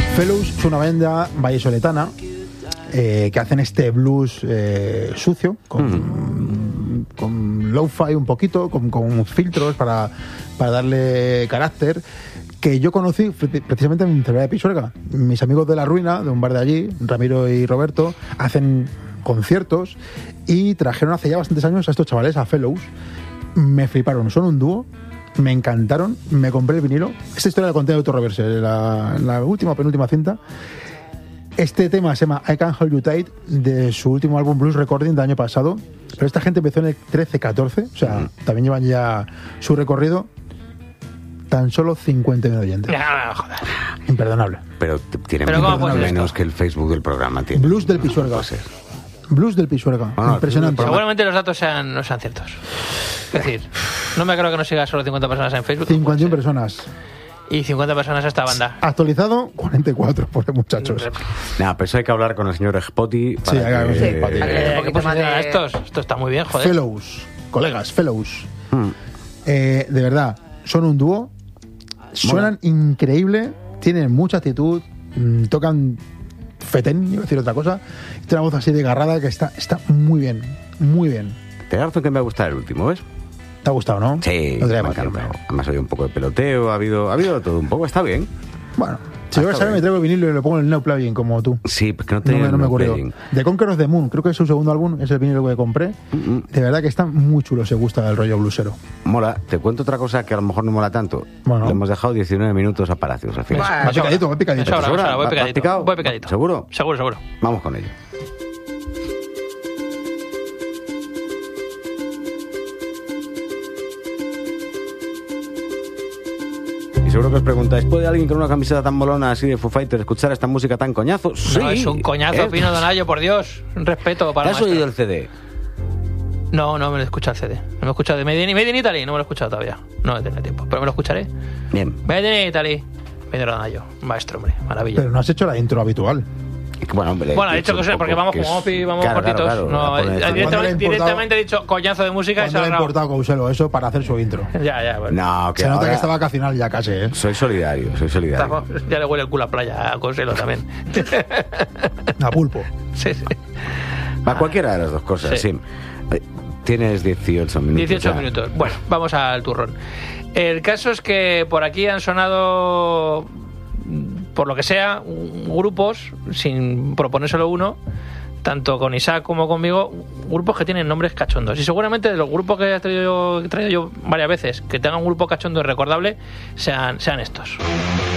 Fellows es una banda vallisoletana que hacen este blues sucio, con lo-fi un poquito, con filtros para darle carácter, que yo conocí precisamente en Cervera de Pisuerga. Mis amigos de La Ruina, de un bar de allí, Ramiro y Roberto, hacen conciertos y trajeron hace ya bastantes años a estos chavales, a Fellows. Me fliparon, son un dúo, me encantaron, me compré el vinilo. Esta historia la conté de Autoreverse, la última o penúltima cinta. Este tema se llama I Can't Hold You Tight, de su último álbum Blues Recording del año pasado. Pero esta gente empezó en el 13-14, o sea, también llevan ya su recorrido. Tan solo 51 oyentes. No, joder. Imperdonable. Pero tiene menos que el Facebook del programa. Tiene. Blues del Pisuerga. Blues del Pisuerga. Impresionante. Seguramente los datos no sean ciertos. Es decir, no me creo que no siga solo 50 personas en Facebook. 51 personas. Y 50 personas a esta banda. Actualizado, 44, por muchachos. Nada, pero eso hay que hablar con el señor Spotty. Sí, hay que hablar con el Spotty. ¿Qué posiciona estos? Esto está muy bien, joder. Fellows, colegas, Fellows. De verdad, son un dúo. Suenan increíble, tienen mucha actitud, tocan fetén, iba a decir otra cosa. Tiene una voz así desgarrada que está muy bien, muy bien. Te harto que me ha gustado el último, ¿ves? ¿Te ha gustado, no? Sí, no me ha encantado. Además ha habido un poco de peloteo, ha habido de todo un poco, está bien. Bueno, si yo saber me traigo el vinilo y lo pongo en el Now Plugin como tú. Sí, porque no tenía no me acuerdo. The Conquer of the Moon, creo que es su segundo álbum, es el vinilo que compré. De verdad que está muy chulo, se gusta el rollo blusero. Mola. Te cuento otra cosa que a lo mejor no mola tanto. Bueno. Le hemos dejado 19 minutos a Palacios al final. Va picadito. Voy picadito. ¿Seguro? Seguro. Vamos con ello. Y seguro que os preguntáis, ¿puede alguien con una camiseta tan molona así de Foo Fighters escuchar esta música tan coñazo? Sí. No, es un coñazo, Pino Donaggio, por Dios. Un respeto para el maestro. ¿Te has oído el CD? No me lo he escuchado el CD. No me he escuchado de Made in Italy, no me lo he escuchado todavía. No he tenido tiempo, pero me lo escucharé. Bien. Made in Italy. Pino Donaggio, maestro, hombre, maravilla. Pero no has hecho la intro habitual. Bueno, hombre, he dicho que porque vamos como Opi, vamos cortitos. Claro, no, directamente he dicho coñazo de música. ¿Cuándo le ha importado Couselo eso para hacer su intro? Ya, bueno. No, que se nota que está vacacional ya casi, ¿eh? Soy solidario. Ya le huele el culo a playa a Couselo también. A pulpo. Sí. A cualquiera de las dos cosas, sí. Tienes 18 minutos. 18 minutos. Bueno, vamos al turrón. El caso es que por aquí han sonado, por lo que sea, grupos, sin proponérselo uno, tanto con Isaac como conmigo, grupos que tienen nombres cachondos. Y seguramente de los grupos que he traído yo varias veces, que tengan un grupo cachondo y recordable, sean estos.